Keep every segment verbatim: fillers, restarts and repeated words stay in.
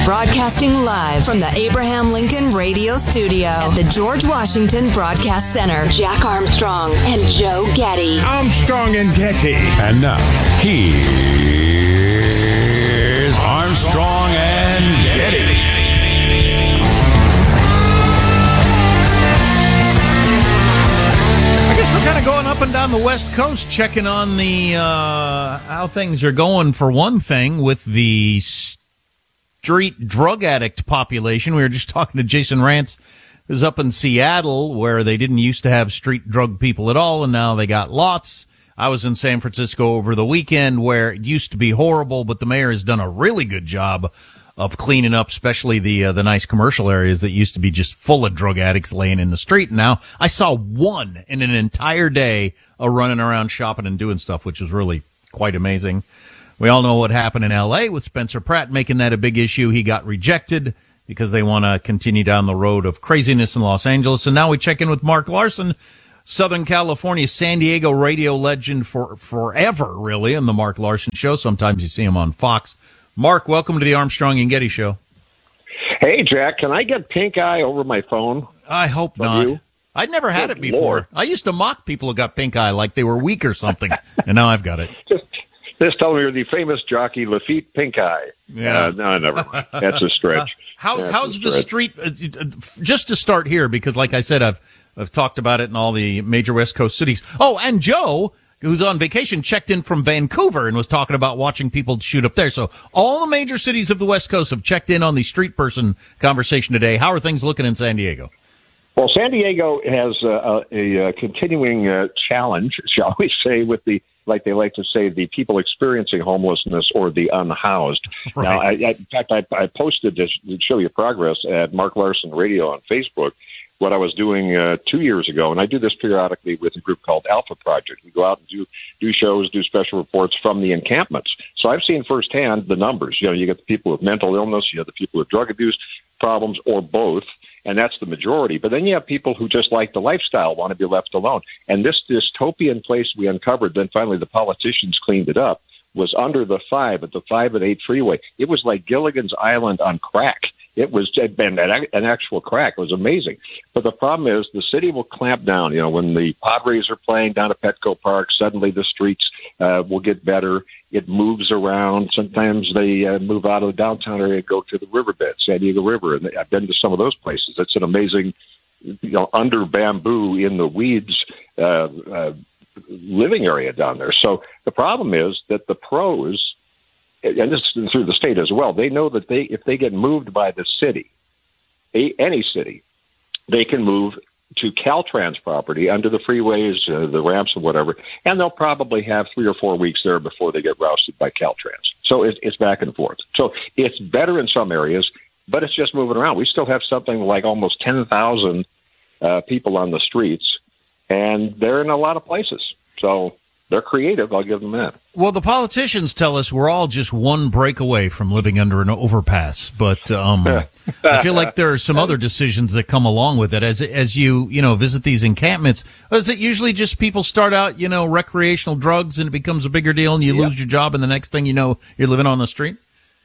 Broadcasting live from the Abraham Lincoln Radio Studio at the George Washington Broadcast Center. Jack Armstrong and Joe Getty. Armstrong and Getty. And now, here's Armstrong and Getty. I guess we're kind of going up and down the West Coast, checking on the uh, how things are going. For one thing, with the street drug addict population, we were just talking to Jason Rantz, who's up in Seattle, where they didn't used to have street drug people at all, and now they got lots. I was in San Francisco over the weekend, where it used to be horrible, but the mayor has done a really good job of cleaning up, especially the uh, the nice commercial areas that used to be just full of drug addicts laying in the street. Now, I saw one in an entire day uh, running around shopping and doing stuff, which was really quite amazing. We all know what happened in L A with Spencer Pratt making that a big issue. He got rejected because they want to continue down the road of craziness in Los Angeles. And now we check in with Mark Larson, Southern California, San Diego radio legend for forever, really, in the Mark Larson Show. Sometimes you see him on Fox. Mark, welcome to the Armstrong and Getty Show. Hey, Jack, can I get pink eye over my phone? I hope not. You? I'd never had Good it before. Lord. I used to mock people who got pink eye like they were weak or something, and now I've got it. Just, just tell me you're the famous jockey Lafitte Pink Eye. Yeah. Uh, no, never mind. That's a stretch. How, That's how's a the stretch. street, uh, just to start here, because like I said, I've I've talked about it in all the major West Coast cities. Oh, and Joe, who's on vacation, checked in from Vancouver and was talking about watching people shoot up there. So all the major cities of the West Coast have checked in on the street person conversation today. How are things looking in San Diego? Well, San Diego has uh, a, a continuing uh, challenge, shall we say, with the, like they like to say, the people experiencing homelessness or the unhoused. Right. Now, I, I, in fact, I, I posted to show you progress at Mark Larson Radio on Facebook, what I was doing uh, two years ago, and I do this periodically with a group called Alpha Project. We go out and do do shows, do special reports from the encampments. So I've seen firsthand the numbers. You know, you get the people with mental illness, you have the people with drug abuse problems, or both, and that's the majority. But then you have people who just like the lifestyle, want to be left alone. And this dystopian place we uncovered, then finally the politicians cleaned it up, was under the five at the five and eight freeway. It was like Gilligan's Island on crack. It was an actual crack. It was amazing. But the problem is the city will clamp down. You know, when the Padres are playing down at Petco Park, suddenly the streets uh, will get better. It moves around. Sometimes they uh, move out of the downtown area and go to the riverbed, San Diego River. And I've been to some of those places. It's an amazing, you know, under bamboo in the weeds uh, uh, living area down there. So the problem is that the pros, and this is through the state as well, they know that they if they get moved by the city, a, any city, they can move to Caltrans property under the freeways, uh, the ramps, and whatever, and they'll probably have three or four weeks there before they get rousted by Caltrans. So it, it's back and forth. So it's better in some areas, but it's just moving around. We still have something like almost ten thousand uh, people on the streets, and they're in a lot of places. So they're creative, I'll give them that. Well, the politicians tell us we're all just one break away from living under an overpass, but um, I feel like there are some other decisions that come along with it. As as you you know visit these encampments, is it usually just people start out you know recreational drugs and it becomes a bigger deal and you yeah. lose your job and the next thing you know you're living on the street?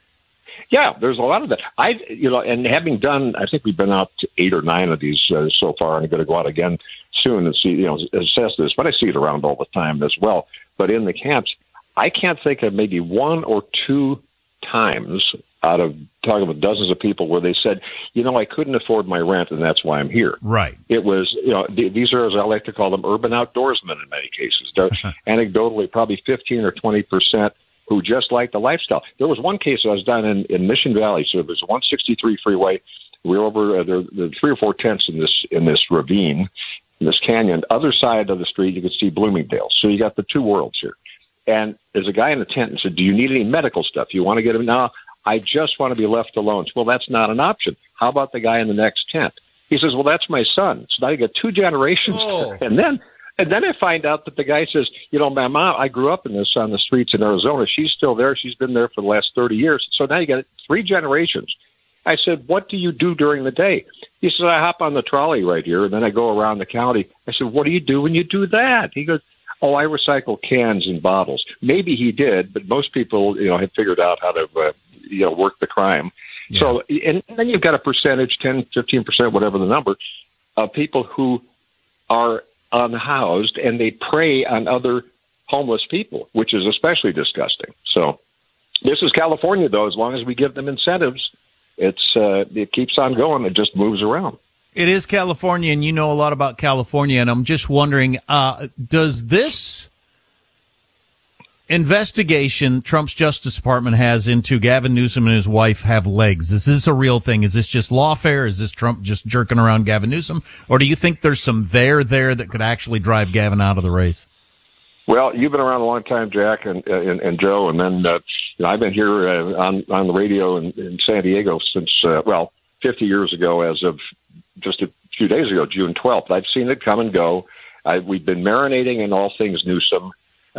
Yeah, there's a lot of that. I, you know, and having done, I think we've been out to eight or nine of these uh, so far, and I'm going to go out again soon and see, you know, assess this. But I see it around all the time as well. But in the camps, I can't think of maybe one or two times out of talking with dozens of people where they said, you know, I couldn't afford my rent, and that's why I'm here. Right. It was, you know, th- these are, as I like to call them, urban outdoorsmen in many cases. They're anecdotally probably fifteen or twenty percent who just like the lifestyle. There was one case I was down in, in Mission Valley, so there's a one sixty-three freeway. We were over uh, there, there were three or four tents in this in this ravine, in this canyon. Other side of the street, you could see Bloomingdale. So you got the two worlds here. And there's a guy in the tent and said, "Do you need any medical stuff? You want to get him now? I just want to be left alone." Well, that's not an option. How about the guy in the next tent? He says, "Well, that's my son." So now you got two generations, oh. and then. And then I find out that the guy says, you know, my mom, I grew up in this on the streets in Arizona. She's still there. She's been there for the last thirty years. So now you got three generations. I said, what do you do during the day? He says, I hop on the trolley right here, and then I go around the county. I said, what do you do when you do that? He goes, oh, I recycle cans and bottles. Maybe he did, but most people, you know, had figured out how to, uh, you know, work the crime. Yeah. So, and then you've got a percentage, ten, fifteen percent, whatever the number, of people who are unhoused and they prey on other homeless people, which is especially disgusting. So this is California, though. As long as we give them incentives, it's uh, it keeps on going. It just moves around. It is California, and you know a lot about California, and I'm just wondering, uh, does this investigation Trump's Justice Department has into Gavin Newsom and his wife have legs? Is this a real thing? Is this just lawfare? Is this Trump just jerking around Gavin Newsom? Or do you think there's some there there that could actually drive Gavin out of the race? Well, you've been around a long time, Jack and and, and Joe, and then uh, you know, I've been here uh, on on the radio in, in San Diego since uh, well, fifty years ago, as of just a few days ago, June twelfth. I've seen it come and go. I, we've been marinating in all things Newsom.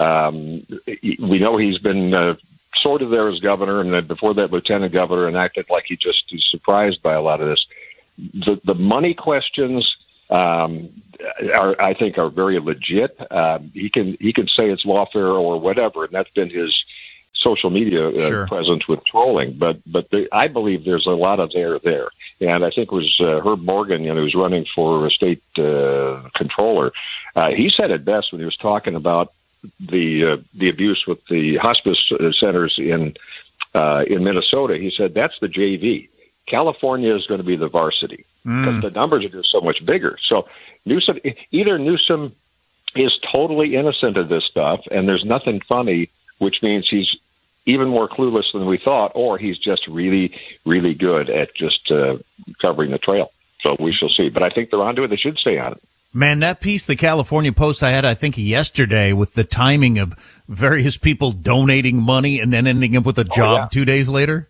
Um, we know he's been uh, sort of there as governor, and then before that, lieutenant governor, and acted like he just is surprised by a lot of this. The, the money questions. Um, are, I think are very legit. Um, he can he can say it's lawfare or whatever, and that's been his social media uh, Sure. presence with trolling. But but the, I believe there's a lot of there there, and I think it was uh, Herb Morgan, you know, who's running for a state uh, controller. Uh, he said it best when he was talking about the uh, the abuse with the hospice centers in uh, in Minnesota. He said that's the J V. California is going to be the varsity because mm. the numbers are just so much bigger. So Newsom, either Newsom is totally innocent of this stuff and there's nothing funny, which means he's even more clueless than we thought, or he's just really, really good at just uh, covering the trail. So we shall see. But I think they're onto it. They should stay on it. Man, that piece, the California Post, I had, I think, yesterday with the timing of various people donating money and then ending up with a job oh, yeah. two days later.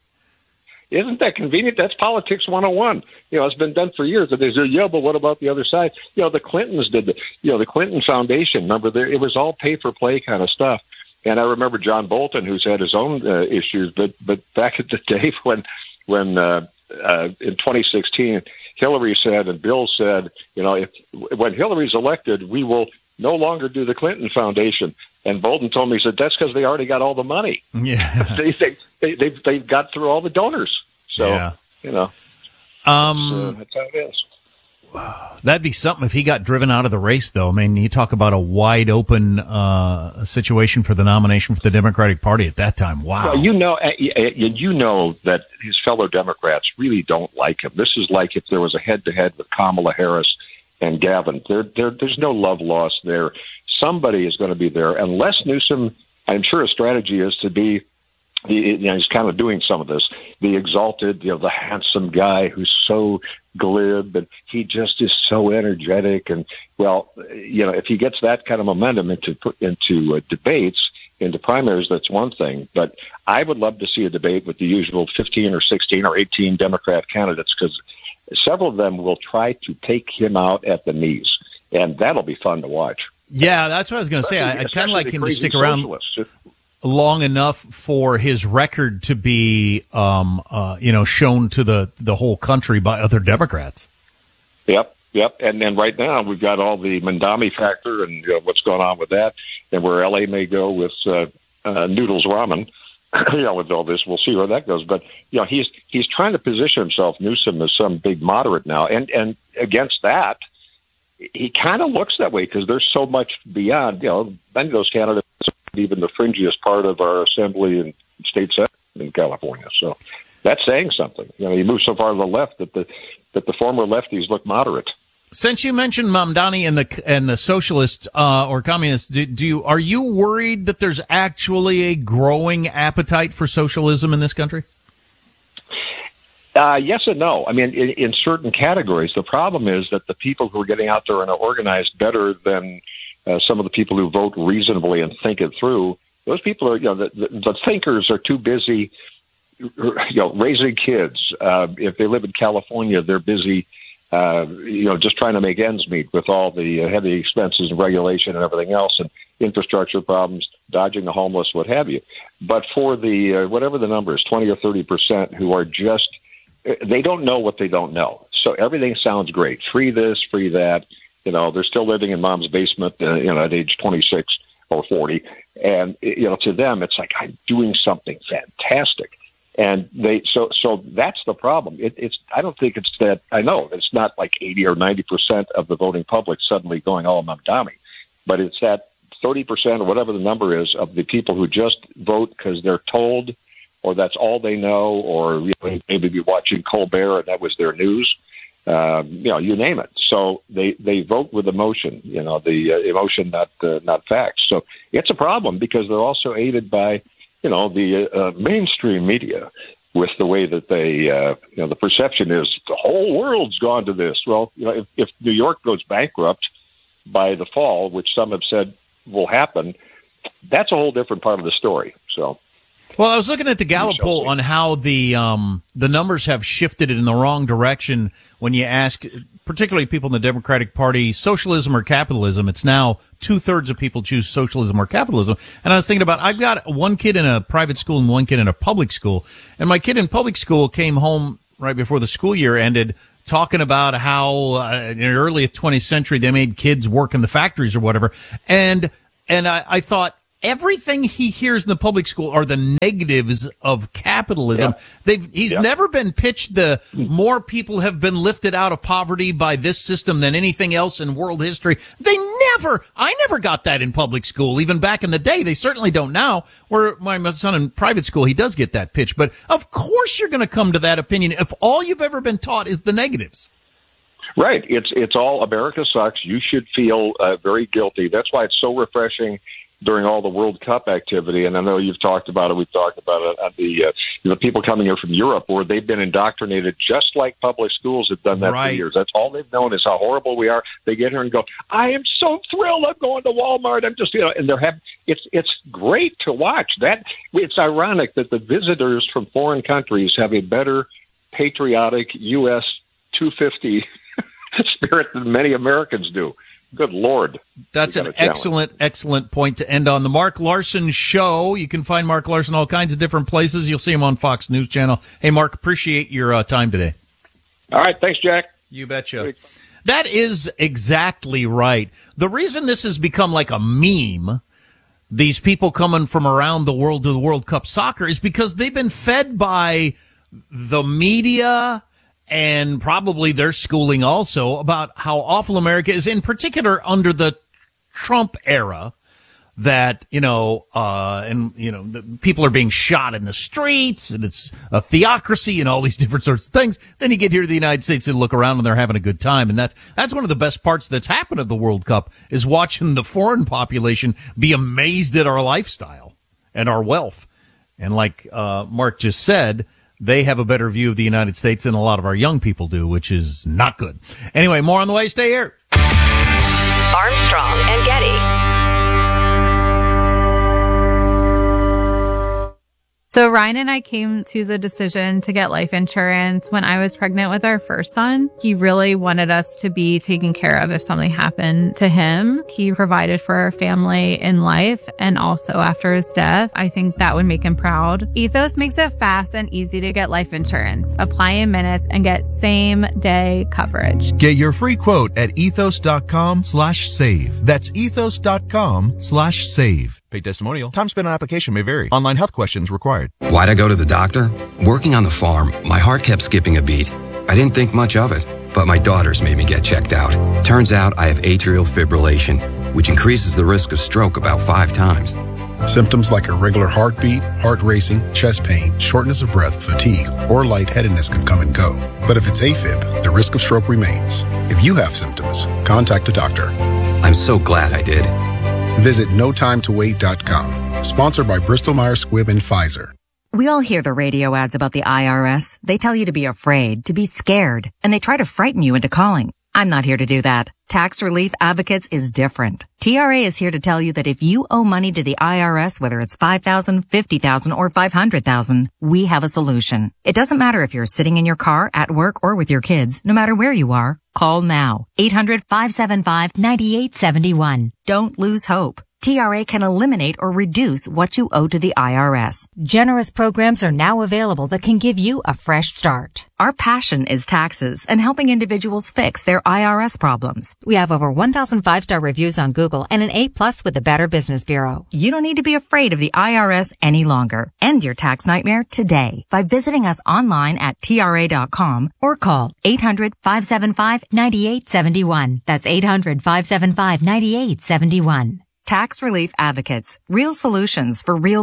Isn't that convenient? That's politics one oh one. You know, it's been done for years. And they say, yeah, but what about the other side? You know, the Clintons did the, you know, the Clinton Foundation. Remember, there, it was all pay-for-play kind of stuff. And I remember John Bolton, who's had his own uh, issues, but but back at the day when, when uh, uh, in twenty sixteen, Hillary said and Bill said, you know, if when Hillary's elected, we will no longer do the Clinton Foundation. And Bolton told me, he said, that's because they already got all the money. Yeah. they, they, they, they've, they've got through all the donors. So, yeah. you know, um, that's, uh, that's how it is. That'd be something if he got driven out of the race, though. I mean, you talk about a wide open uh, situation for the nomination for the Democratic Party at that time. Wow. Well, you know, you know that his fellow Democrats really don't like him. This is like if there was a head-to-head with Kamala Harris and Gavin. There, there, there's no love lost there. Somebody is going to be there. Unless Newsom, I'm sure his strategy is to be, the, you know, he's kind of doing some of this, the exalted, you know, the handsome guy who's so glib, and he just is so energetic. And, well, you know, if he gets that kind of momentum into into uh, debates, into primaries, that's one thing. But I would love to see a debate with the usual fifteen or sixteen or eighteen Democrat candidates, because several of them will try to take him out at the knees, and that'll be fun to watch. Yeah, that's what I was going to say. I'd kind of like him to stick around long enough for his record to be, um, uh, you know, shown to the, the whole country by other Democrats. Yep, yep. And then right now we've got all the Mandami factor and uh, what's going on with that, and where L A may go with uh, uh, Noodles Ramen. You know, with all this, we'll see where that goes. But you know, he's he's trying to position himself, Newsom, as some big moderate now, and and against that, he kind of looks that way because there's so much beyond. You know, many of those candidates are even the fringiest part of our assembly and state senate in California. So that's saying something. You know, he moves so far to the left that the that the former lefties look moderate. Since you mentioned Mamdani and the and the socialists uh, or communists, do, do you are you worried that there's actually a growing appetite for socialism in this country? Uh, yes and no. I mean, in, in certain categories, the problem is that the people who are getting out there and are organized better than uh, some of the people who vote reasonably and think it through, those people are, you know, the, the, the thinkers are too busy, you know, raising kids. Uh, if they live in California, they're busy, uh, you know, just trying to make ends meet with all the uh, heavy expenses and regulation and everything else, and infrastructure problems, dodging the homeless, what have you. But for the, uh, whatever the number is, twenty or thirty percent who are just, they don't know what they don't know. So everything sounds great. Free this, free that. You know, they're still living in mom's basement, uh, you know, at age twenty-six or forty. And, you know, to them, it's like, I'm doing something fantastic. And they so so that's the problem. It, it's I don't think it's that I know it's not like eighty or ninety percent of the voting public suddenly going all Mamdani, but it's that thirty percent or whatever the number is of the people who just vote because they're told, or that's all they know, or you know, maybe be watching Colbert and that was their news. Um, you know, you name it. So they, they vote with emotion. You know, the uh, emotion, not uh, not facts. So it's a problem because they're also aided by, you know, the uh, mainstream media with the way that they, uh, you know, the perception is the whole world's gone to this. Well, you know, if, if New York goes bankrupt by the fall, which some have said will happen, that's a whole different part of the story. So. Well, I was looking at the Gallup poll on how the um, the numbers have shifted in the wrong direction when you ask, particularly people in the Democratic Party, socialism or capitalism. It's now two-thirds of people choose socialism or capitalism. And I was thinking about, I've got one kid in a private school and one kid in a public school. And my kid in public school came home right before the school year ended talking about how uh, in the early twentieth century they made kids work in the factories or whatever. And and I, I thought, everything he hears in the public school are the negatives of capitalism. Yeah. They've, he's yeah. never been pitched the more people have been lifted out of poverty by this system than anything else in world history. They never, I never got that in public school, even back in the day. They certainly don't now. Where my son in private school, he does get that pitch. But of course you're going to come to that opinion if all you've ever been taught is the negatives. Right. It's, it's all America sucks. You should feel uh, very guilty. That's why it's so refreshing during all the World Cup activity, and I know you've talked about it, we've talked about it, on the uh, you know, people coming here from Europe where they've been indoctrinated just like public schools have done that right. for years. That's all they've known is how horrible we are. They get here and go, I am so thrilled I'm going to Walmart. I'm just, you know, and they're having, it's, it's great to watch. That it's ironic that the visitors from foreign countries have a better patriotic U S two fifty spirit than many Americans do. Good Lord. That's an excellent, excellent point to end on. The Mark Larson Show. You can find Mark Larson all kinds of different places. You'll see him on Fox News Channel. Hey, Mark, appreciate your uh, time today. All right. Thanks, Jack. You betcha. That is exactly right. The reason this has become like a meme, these people coming from around the world to the World Cup soccer, is because they've been fed by the media and probably their schooling also about how awful America is, in particular under the Trump era, that, you know, uh, and, you know, the people are being shot in the streets and it's a theocracy and all these different sorts of things. Then you get here to the United States and look around and they're having a good time. And that's, that's one of the best parts that's happened at the World Cup, is watching the foreign population be amazed at our lifestyle and our wealth. And like, uh, Mark just said, they have a better view of the United States than a lot of our young people do, which is not good. Anyway, more on the way. Stay here. Armstrong and Getty. So Ryan and I came to the decision to get life insurance when I was pregnant with our first son. He really wanted us to be taken care of if something happened to him. He provided for our family in life and also after his death. I think that would make him proud. Ethos makes it fast and easy to get life insurance. Apply in minutes and get same day coverage. Get your free quote at ethos.com slash save. That's ethos.com slash save. Paid testimonial. Time spent on application may vary. Online health questions required. Why'd I go to the doctor? Working on the farm, my heart kept skipping a beat. I didn't think much of it, but my daughters made me get checked out. Turns out I have atrial fibrillation, which increases the risk of stroke about five times. Symptoms like irregular heartbeat, heart racing, chest pain, shortness of breath, fatigue, or lightheadedness can come and go. But if it's AFib, the risk of stroke remains. If you have symptoms, contact a doctor. I'm so glad I did. Visit no time to wait dot com. Sponsored by Bristol Myers Squibb and Pfizer. We all hear the radio ads about the I R S. They tell you to be afraid, to be scared, and they try to frighten you into calling. I'm not here to do that. Tax Relief Advocates is different. T R A is here to tell you that if you owe money to the I R S, whether it's five thousand dollars, fifty thousand dollars, or five hundred thousand dollars, we have a solution. It doesn't matter if you're sitting in your car, at work, or with your kids. No matter where you are, call now. eight hundred, five seven five, nine eight seven one. Don't lose hope. T R A can eliminate or reduce what you owe to the I R S. Generous programs are now available that can give you a fresh start. Our passion is taxes and helping individuals fix their I R S problems. We have over one thousand five-star reviews on Google and an A plus with the Better Business Bureau. You don't need to be afraid of the I R S any longer. End your tax nightmare today by visiting us online at T R A dot com or call eight hundred, five seven five, nine eight seven one. That's eight hundred, five seven five, nine eight seven one. Tax Relief Advocates. Real solutions for real...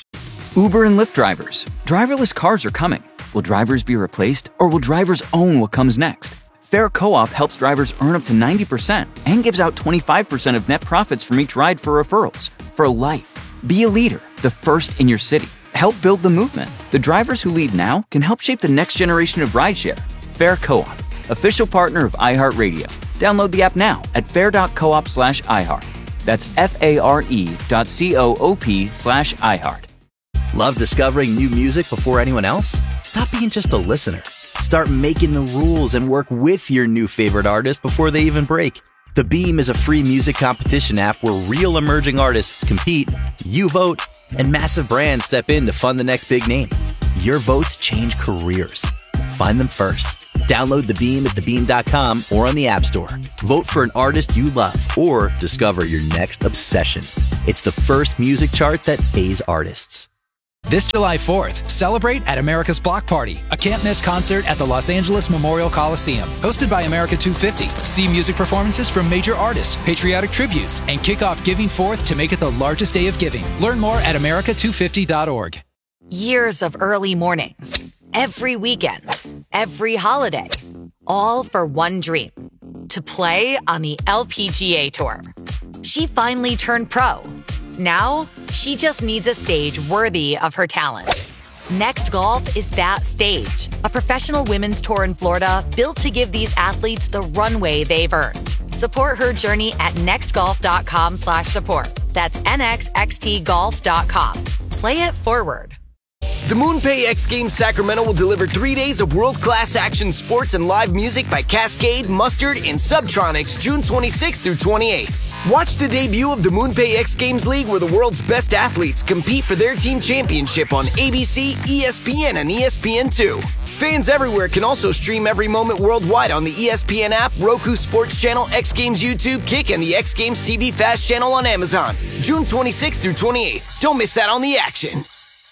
Uber and Lyft drivers. Driverless cars are coming. Will drivers be replaced, or will drivers own what comes next? Fair Co-op helps drivers earn up to ninety percent and gives out twenty-five percent of net profits from each ride for referrals. For life. Be a leader, the first in your city. Help build the movement. The drivers who lead now can help shape the next generation of rideshare. Fair Co-op. Official partner of iHeartRadio. Download the app now at fair.coop slash iHeart. That's F-A-R-E dot C-O-O-P slash iHeart. Love discovering new music before anyone else? Stop being just a listener. Start making the rules and work with your new favorite artist before they even break. The Beam is a free music competition app where real emerging artists compete, you vote, and massive brands step in to fund the next big name. Your votes change careers. Find them first. Download The Beam at the beam dot com or on the App Store. Vote for an artist you love or discover your next obsession. It's the first music chart that pays artists. This July fourth, celebrate at America's Block Party, a can't-miss concert at the Los Angeles Memorial Coliseum. Hosted by America two fifty. See music performances from major artists, patriotic tributes, and kick off Giving Fourth to make it the largest day of giving. Learn more at America two fifty dot org. Years of early mornings, every weekend, every holiday, all for one dream, to play on the L P G A Tour. She finally turned pro. Now, she just needs a stage worthy of her talent. Next Golf is that stage, a professional women's tour in Florida built to give these athletes the runway they've earned. Support her journey at nextgolf.com slash support. That's N X X T golf dot com. Play it forward. The MoonPay X Games Sacramento will deliver three days of world-class action sports and live music by Cascade, Mustard, and Subtronics June twenty-sixth through twenty-eighth. Watch the debut of the MoonPay X Games League where the world's best athletes compete for their team championship on A B C, E S P N, and E S P N two. Fans everywhere can also stream every moment worldwide on the E S P N app, Roku Sports Channel, X Games YouTube, Kick, and the X Games T V Fast Channel on Amazon. June twenty-sixth through twenty-eighth. Don't miss out on the action.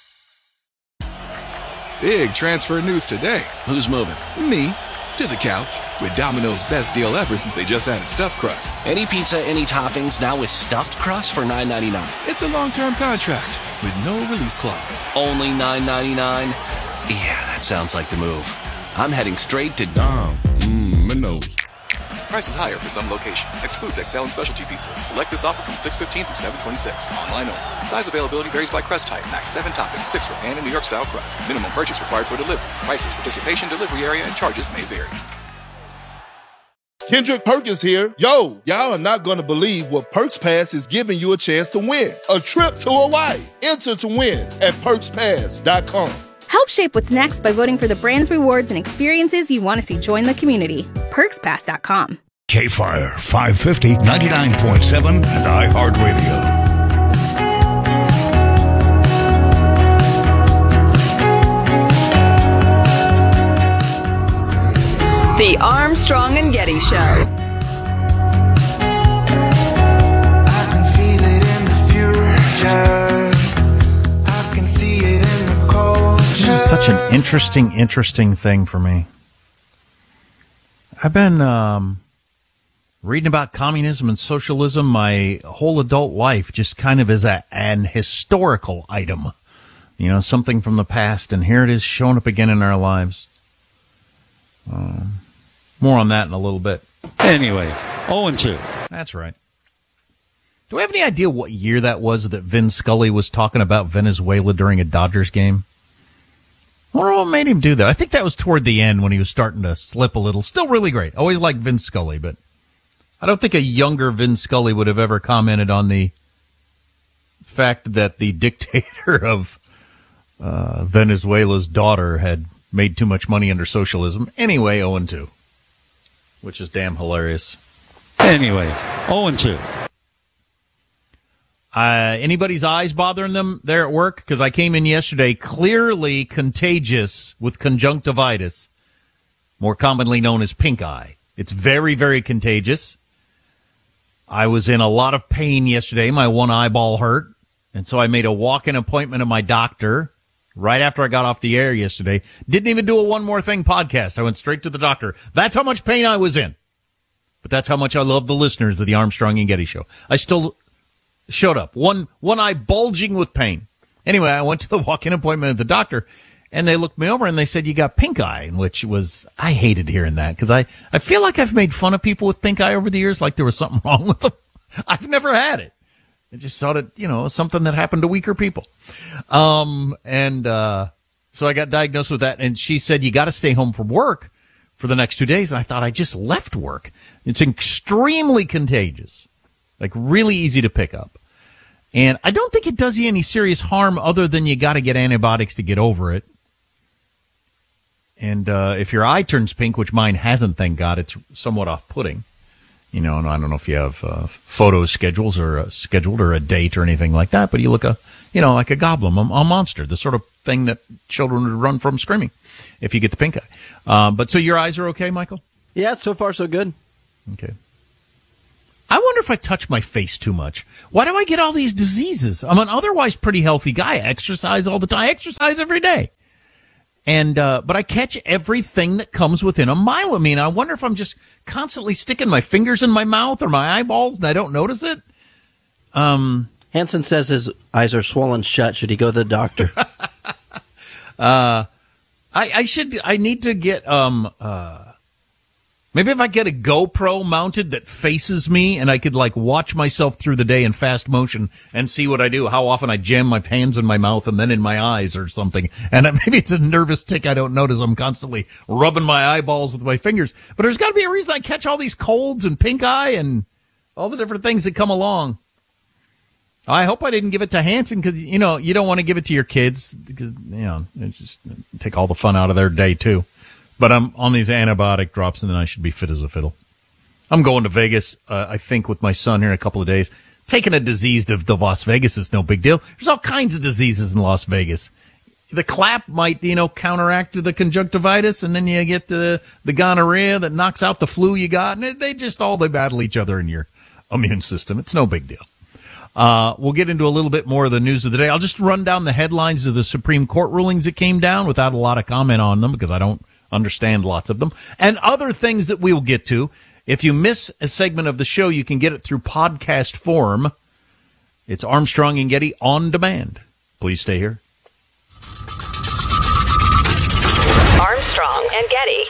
Big transfer news today. Who's moving? Me. To the couch. With Domino's best deal ever since they just added stuffed crust. Any pizza, any toppings, now with stuffed crust for nine ninety-nine. It's a long-term contract with no release clause. Only nine ninety-nine? Yeah, that sounds like the move. I'm heading straight to Dom. Mmm, my nose. Prices higher for some locations. Excludes X L and specialty pizzas. Select this offer from six fifteen through seven twenty-six. Online only. Size availability varies by crust type. Max seven toppings, six for pan and New York style crust. Minimum purchase required for delivery. Prices, participation, delivery area, and charges may vary. Kendrick Perkins here. Yo, y'all are not going to believe what Perks Pass is giving you a chance to win. A trip to Hawaii. Enter to win at perks pass dot com. Help shape what's next by voting for the brands, rewards, and experiences you want to see join the community. perks pass dot com. K-Fire five fifty, ninety-nine point seven, and iHeartRadio. The Armstrong and Getty Show. I can feel it in the future. I can see it in the culture. This is such an interesting, interesting thing for me. I've been um, reading about communism and socialism my whole adult life, just kind of as a, an historical item. You know, something from the past, and here it is showing up again in our lives. Um, more on that in a little bit. Anyway, oh and two. That's right. Do we have any idea what year that was that Vin Scully was talking about Venezuela during a Dodgers game? I wonder what made him do that. I think that was toward the end when he was starting to slip a little. Still really great. Always liked Vin Scully, but I don't think a younger Vin Scully would have ever commented on the fact that the dictator of uh, Venezuela's daughter had made too much money under socialism. Anyway, oh and two, which is damn hilarious. Anyway, oh and two. Uh, anybody's eyes bothering them there at work? Because I came in yesterday clearly contagious with conjunctivitis, more commonly known as pink eye. It's very, very contagious. I was in a lot of pain yesterday. My one eyeball hurt. And so I made a walk-in appointment at my doctor right after I got off the air yesterday. Didn't even do a One More Thing podcast. I went straight to the doctor. That's how much pain I was in. But that's how much I love the listeners of the Armstrong and Getty Show. I still showed up. One one eye bulging with pain. Anyway, I went to the walk-in appointment at the doctor, and they looked me over and they said, you got pink eye, which was, I hated hearing that because I, I feel like I've made fun of people with pink eye over the years, like there was something wrong with them. I've never had it. I just thought it, you know, something that happened to weaker people. Um, and uh, so I got diagnosed with that, and she said, you got to stay home from work for the next two days. And I thought I just left work. It's extremely contagious, like really easy to pick up. And I don't think it does you any serious harm other than you got to get antibiotics to get over it. And uh, if your eye turns pink, which mine hasn't, thank God, it's somewhat off-putting. You know, and I don't know if you have uh, photo schedules or uh, scheduled or a date or anything like that, but you look a, you know, like a goblin, a, a monster, the sort of thing that children would run from screaming if you get the pink eye. Um, but so your eyes are okay, Michael? Yeah, so far so good. Okay. I wonder if I touch my face too much. Why do I get all these diseases? I'm an otherwise pretty healthy guy. I exercise all the time. I exercise every day. And, uh, but I catch everything that comes within a mile of me. And I wonder if I'm just constantly sticking my fingers in my mouth or my eyeballs and I don't notice it. Um, Hanson says his eyes are swollen shut. Should he go to the doctor? uh, I, I should, I need to get, um, uh, maybe if I get a GoPro mounted that faces me and I could like watch myself through the day in fast motion and see what I do, how often I jam my hands in my mouth and then in my eyes or something. And maybe it's a nervous tick I don't notice. I'm constantly rubbing my eyeballs with my fingers. But there's got to be a reason I catch all these colds and pink eye and all the different things that come along. I hope I didn't give it to Hanson because, you know, you don't want to give it to your kids because, you know, it just take all the fun out of their day too. But I'm on these antibiotic drops, and then I should be fit as a fiddle. I'm going to Vegas, uh, I think, with my son here in a couple of days. Taking a disease to, to Las Vegas is no big deal. There's all kinds of diseases in Las Vegas. The clap might, you know, counteract the conjunctivitis, and then you get the, the gonorrhea that knocks out the flu you got, and they just all, they battle each other in your immune system. It's no big deal. Uh, we'll get into a little bit more of the news of the day. I'll just run down the headlines of the Supreme Court rulings that came down without a lot of comment on them because I don't understand lots of them, and other things that we will get to. If you miss a segment of the show, you can get it through podcast form. It's Armstrong and Getty on demand. Please stay here. Armstrong and Getty.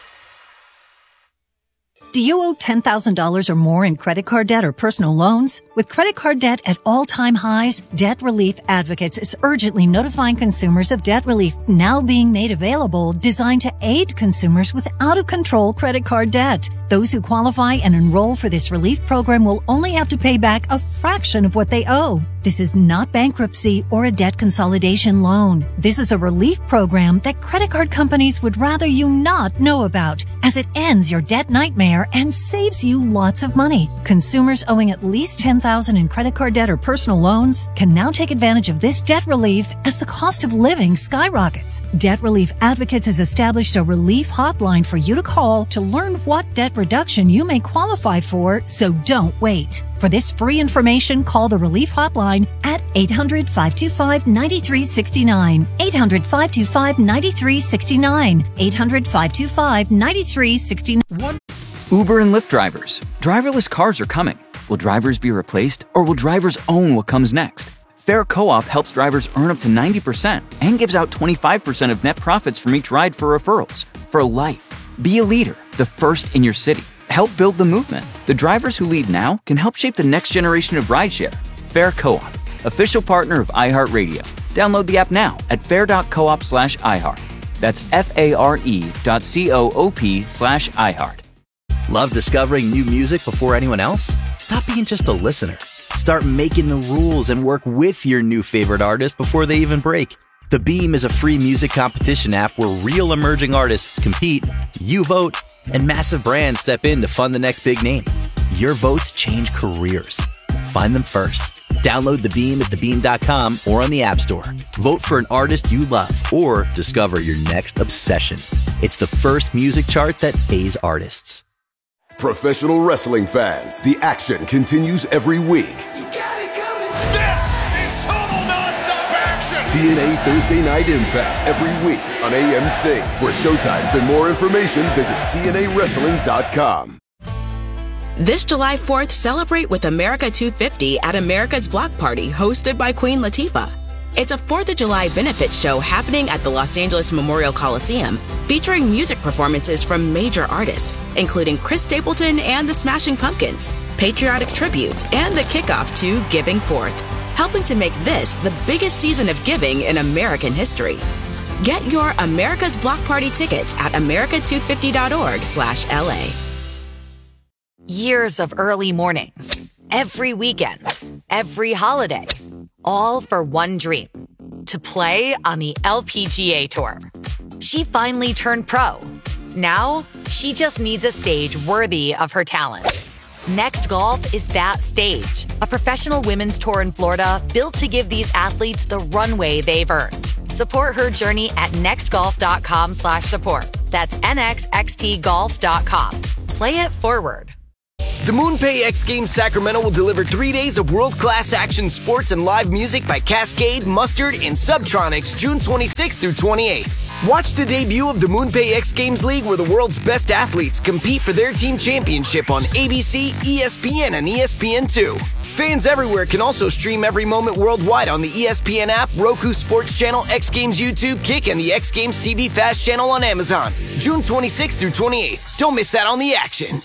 Do you owe ten thousand dollars or more in credit card debt or personal loans? With credit card debt at all-time highs, Debt Relief Advocates is urgently notifying consumers of debt relief now being made available, designed to aid consumers with out-of-control credit card debt. Those who qualify and enroll for this relief program will only have to pay back a fraction of what they owe. This is not bankruptcy or a debt consolidation loan. This is a relief program that credit card companies would rather you not know about, as it ends your debt nightmare and saves you lots of money. Consumers owing at least ten thousand dollars in credit card debt or personal loans can now take advantage of this debt relief as the cost of living skyrockets. Debt Relief Advocates has established a relief hotline for you to call to learn what debt reduction you may qualify for, so don't wait. For this free information, call the Relief Hotline at eight hundred, five two five, nine three six nine, eight hundred, five two five, nine three six nine, eight hundred, five two five, nine three six nine. Uber and Lyft drivers. Driverless cars are coming. Will drivers be replaced, or will drivers own what comes next? Fair Co-op helps drivers earn up to ninety percent and gives out twenty-five percent of net profits from each ride for referrals. For life. Be a leader, the first in your city. Help build the movement. The drivers who lead now can help shape the next generation of rideshare. Fair Co-op, official partner of iHeartRadio. Download the app now at fair.coop slash iHeart. That's F-A-R-E dot C-O-O-P slash iHeart. Love discovering new music before anyone else? Stop being just a listener. Start making the rules and work with your new favorite artist before they even break. The Beam is a free music competition app where real emerging artists compete, you vote, and massive brands step in to fund the next big name. Your votes change careers. Find them first. Download The Beam at the beam dot com or on the App Store. Vote for an artist you love or discover your next obsession. It's the first music chart that pays artists. Professional wrestling fans, the action continues every week. T N A Thursday Night Impact every week on A M C. For showtimes and more information, visit T N A wrestling dot com. This July fourth, celebrate with America two fifty at America's Block Party, hosted by Queen Latifah. It's a fourth of July benefit show happening at the Los Angeles Memorial Coliseum, featuring music performances from major artists, including Chris Stapleton and the Smashing Pumpkins, patriotic tributes, and the kickoff to Giving Forth, helping to make this the biggest season of giving in American history. Get your America's Block Party tickets at america two fifty dot org slash L A. Years of early mornings, every weekend, every holiday, all for one dream, to play on the L P G A Tour. She finally turned pro. Now, she just needs a stage worthy of her talent. Next Golf is that stage, a professional women's tour in Florida built to give these athletes the runway they've earned. Support her journey at next golf dot com slash support. That's N X X T golf dot com. Play it forward. The MoonPay X Games Sacramento will deliver three days of world-class action sports and live music by Cascade, Mustard, and Subtronics June twenty-sixth through twenty-eighth. Watch the debut of the MoonPay X Games League, where the world's best athletes compete for their team championship on A B C, E S P N, and E S P N two. Fans everywhere can also stream every moment worldwide on the E S P N app, Roku Sports Channel, X Games YouTube, Kick, and the X Games T V Fast channel on Amazon. June twenty-sixth through twenty-eighth. Don't miss out on the action.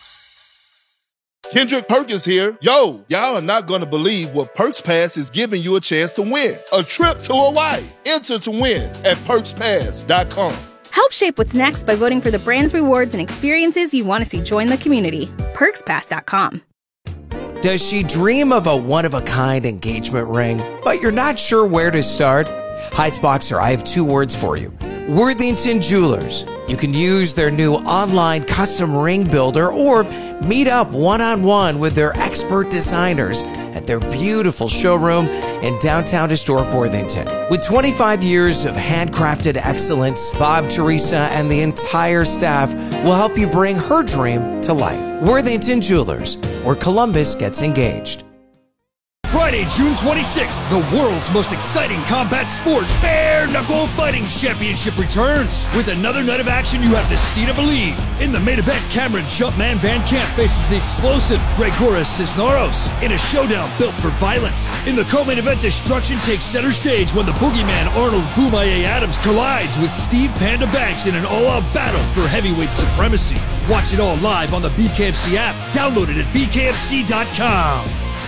Kendrick Perkins here. Yo, y'all are not going to believe what Perks Pass is giving you a chance to win. A trip to Hawaii. Enter to win at perks pass dot com. Help shape what's next by voting for the brands, rewards, and experiences you want to see join the community. perks pass dot com. Does she dream of a one-of-a-kind engagement ring, but you're not sure where to start? Heights Boxer, I have two words for you. Worthington Jewelers. You can use their new online custom ring builder or meet up one-on-one with their expert designers at their beautiful showroom in downtown historic Worthington. With twenty-five years of handcrafted excellence, Bob, Teresa, and the entire staff will help you bring her dream to life. Worthington Jewelers, where Columbus gets engaged. Friday, June twenty-sixth, the world's most exciting combat sport, Bare Knuckle Fighting Championship returns. With another night of action you have to see to believe. In the main event, Cameron Jumpman Van Camp faces the explosive Gregoris Cisneros in a showdown built for violence. In the co-main event, destruction takes center stage when the boogeyman Arnold Boomaye Adams collides with Steve Panda Banks in an all-out battle for heavyweight supremacy. Watch it all live on the B K F C app. Download it at B K F C dot com.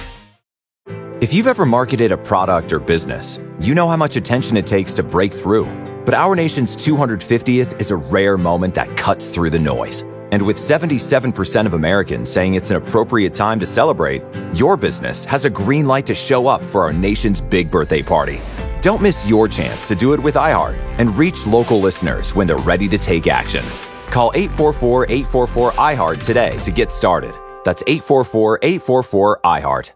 If you've ever marketed a product or business, you know how much attention it takes to break through. But our nation's two hundred fiftieth is a rare moment that cuts through the noise. And with seventy-seven percent of Americans saying it's an appropriate time to celebrate, your business has a green light to show up for our nation's big birthday party. Don't miss your chance to do it with iHeart and reach local listeners when they're ready to take action. Call eight four four, eight four four, I HEART today to get started. That's eight four four, eight four four, I HEART.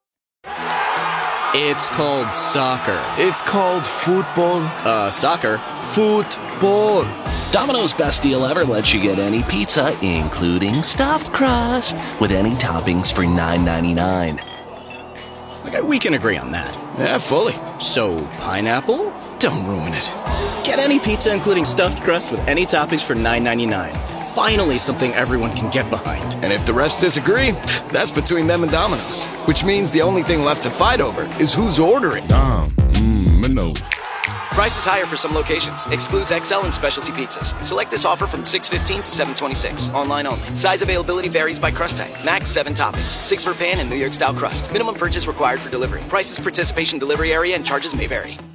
It's called soccer. It's called football. Uh, soccer. Football. Domino's Best Deal Ever lets you get any pizza, including stuffed crust, with any toppings for nine ninety-nine. Okay, we can agree on that. Yeah, fully. So, pineapple? Don't ruin it. Get any pizza, including stuffed crust, with any toppings for nine ninety-nine. Finally, something everyone can get behind. And if the rest disagree, that's between them and Domino's. Which means the only thing left to fight over is who's ordering. Dom, mmm, Minos. Prices higher for some locations. Excludes X L and specialty pizzas. Select this offer from six fifteen to seven twenty-six. Online only. Size availability varies by crust type. Max seven toppings. Six for pan and New York style crust. Minimum purchase required for delivery. Prices, participation, delivery area, and charges may vary.